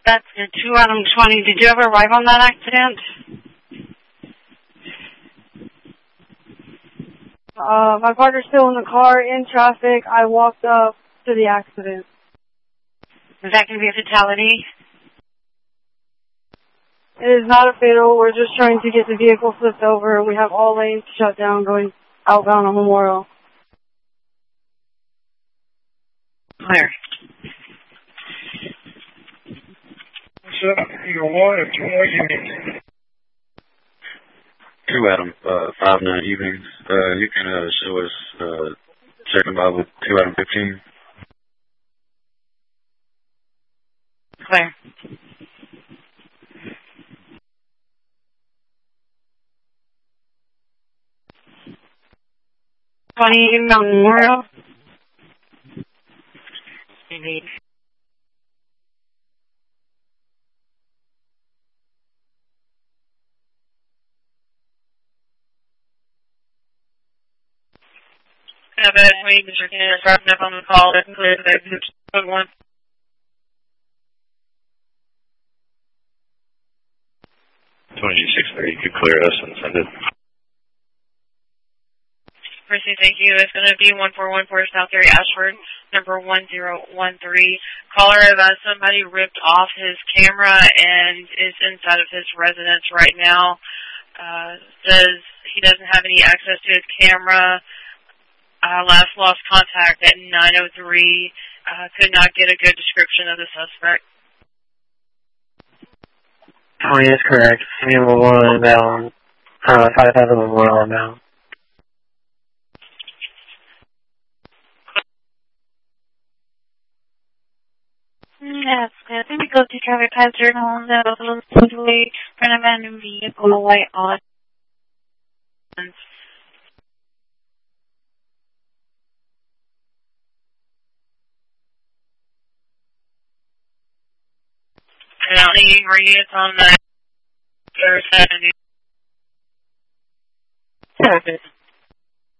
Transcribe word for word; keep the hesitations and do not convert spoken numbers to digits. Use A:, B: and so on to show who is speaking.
A: That's the two out of twenty. Did you ever arrive on that accident?
B: Uh, my partner's still in the car, in traffic. I walked up to the accident.
A: Is that going to be a fatality?
B: It is not a fatal. We're just trying to get the vehicle flipped over. We have all lanes shut down going outbound on Memorial.
A: Clear.
C: seven zero one, if you want, you need.
D: Two Adam, uh, five nine evenings. Uh, you can uh, show us uh, checking by with two Adam fifteen.
A: Clear. Twenty Mountain Memorial. Indeed. Have it. We just are dropping up on the call. That's clear. That's code one.
D: twenty-six thirty, you could clear us and send it.
A: Percy, thank you. It's going to be one four one four South Gary Ashford, number one zero one three. Caller about somebody ripped off his camera and is inside of his residence right now. Uh, says he doesn't have any access to his camera. Uh, last lost contact at nine oh three. Uh, could not get a good description of the suspect.
E: twenty is correct. Memorial inbound. Uh, five thousand Memorial inbound.
A: Yes, good. Then we go to traffic hazard on the Buffalo Speedway for an abandoned vehicle, white on. County, were you on that third Saturday?